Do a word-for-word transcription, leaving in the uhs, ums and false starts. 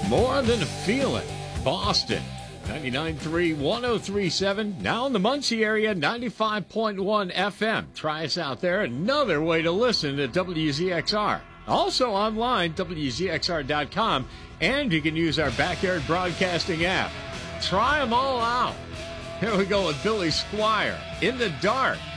More Than a Feeling, Boston. ninety-nine point three, one oh three point seven. Now in the Muncie area, ninety-five point one F M. Try us out there. Another way to listen to W Z X R. Also online, W Z X R dot com. And you can use our backyard broadcasting app. Try them all out. Here we go with Billy Squire, In the Dark.